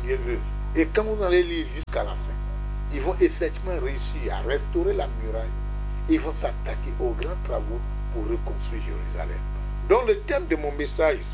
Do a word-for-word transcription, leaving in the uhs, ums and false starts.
bienvenue. Et quand vous allez lire jusqu'à la fin, ils vont effectivement réussir à restaurer la muraille. Ils vont s'attaquer aux grands travaux pour reconstruire Jérusalem. Donc le thème de mon message,